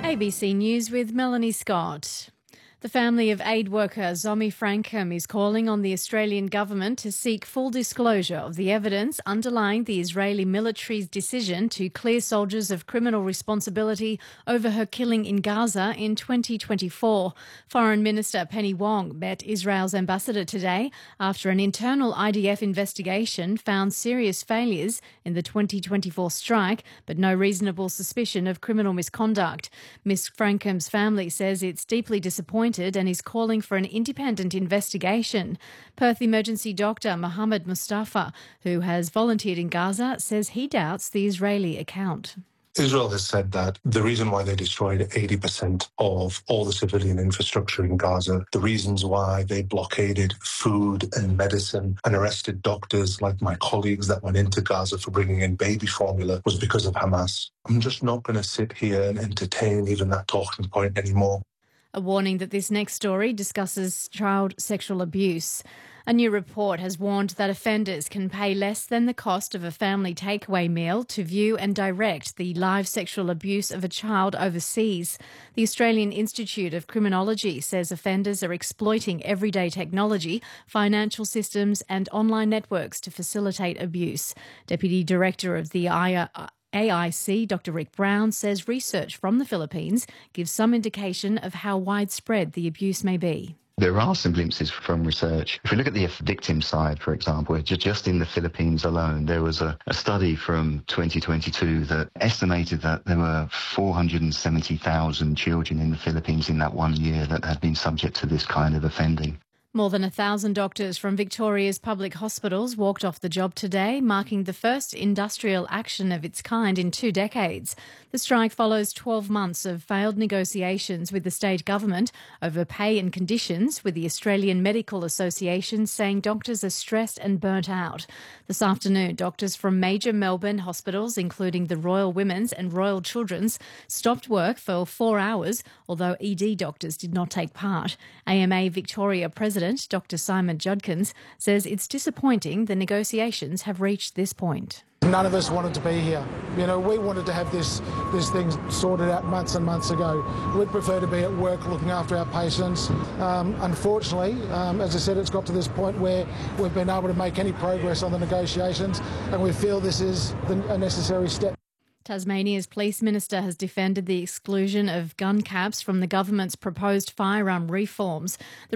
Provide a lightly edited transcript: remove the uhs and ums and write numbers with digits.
ABC News with Melanie Scott. The family of aid worker Zomi Frankham is calling on the Australian government to seek full disclosure of the evidence underlying the Israeli military's decision to clear soldiers of criminal responsibility over her killing in Gaza in 2024. Foreign Minister Penny Wong met Israel's ambassador today after an internal IDF investigation found serious failures in the 2024 strike, but no reasonable suspicion of criminal misconduct. Ms Frankham's family says it's deeply disappointed and is calling for an independent investigation. Perth emergency doctor Mohammed Mustafa, who has volunteered in Gaza, says he doubts the Israeli account. Israel has said that the reason why they destroyed 80% of all the civilian infrastructure in Gaza, the reasons why they blockaded food and medicine and arrested doctors like my colleagues that went into Gaza for bringing in baby formula was because of Hamas. I'm just not going to sit here and entertain even that talking point anymore. A warning that this next story discusses child sexual abuse. A new report has warned that offenders can pay less than the cost of a family takeaway meal to view and direct the live sexual abuse of a child overseas. The Australian Institute of Criminology says offenders are exploiting everyday technology, financial systems and online networks to facilitate abuse. Deputy Director of the AIC, Dr. Rick Brown, says research from the Philippines gives some indication of how widespread the abuse may be. There are some glimpses from research. If we look at the victim side, for example, just in the Philippines alone, there was a study from 2022 that estimated that there were 470,000 children in the Philippines in that 1 year that had been subject to this kind of offending. More than 1,000 doctors from Victoria's public hospitals walked off the job today, marking the first industrial action of its kind in 2 decades. The strike follows 12 months of failed negotiations with the state government over pay and conditions, with the Australian Medical Association saying doctors are stressed and burnt out. This afternoon, doctors from major Melbourne hospitals, including the Royal Women's and Royal Children's, stopped work for 4 hours, although ED doctors did not take part. AMA Victoria President Dr. Simon Judkins says it's disappointing the negotiations have reached this point. None of us wanted to be here. We wanted to have this thing sorted out months and months ago. We'd prefer to be at work looking after our patients. Unfortunately, as I said, it's got to this point where we've been able to make any progress on the negotiations, and we feel this is a necessary step. Tasmania's Police Minister has defended the exclusion of gun caps from the government's proposed firearm reforms.